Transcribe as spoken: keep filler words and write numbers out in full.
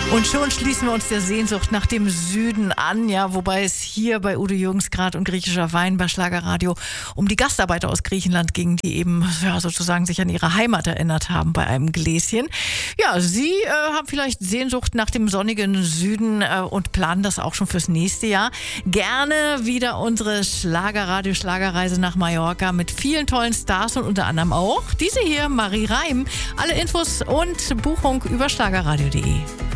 Und schon schließen wir uns der Sehnsucht nach dem Süden an, ja, wobei es hier bei Udo Jürgensgrad und griechischer Wein bei Schlagerradio um die Gastarbeiter aus Griechenland ging, die eben ja, sozusagen sich an ihre Heimat erinnert haben bei einem Gläschen. Ja, Sie äh, haben vielleicht Sehnsucht nach dem sonnigen Süden äh, und planen das auch schon fürs nächste Jahr. Gerne wieder unsere Schlagerradio Schlagerreise nach Mallorca mit vielen tollen Stars und unter anderem auch diese hier, Marie Reim. Alle Infos und Buchung über schlagerradio punkt de.